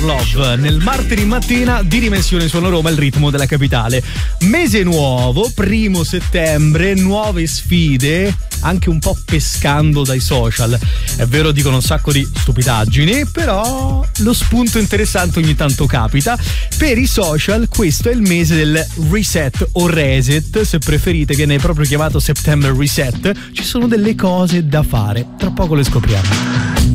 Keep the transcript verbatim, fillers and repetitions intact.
Love nel martedì mattina di Dimensione Suono Roma, il ritmo della capitale. Mese nuovo, primo settembre, nuove sfide, anche un po' pescando dai social. È vero, dicono un sacco di stupidaggini, però lo spunto interessante ogni tanto capita. Per i social questo è il mese del reset o reset, se preferite, viene proprio chiamato September Reset. Ci sono delle cose da fare, tra poco le scopriamo.